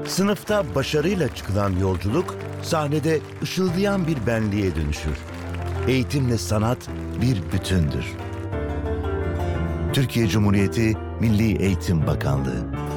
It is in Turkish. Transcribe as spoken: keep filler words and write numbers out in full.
Sınıfta başarıyla çıkılan yolculuk, sahnede ışıldayan bir benliğe dönüşür. Eğitimle sanat bir bütündür. Türkiye Cumhuriyeti Milli Eğitim Bakanlığı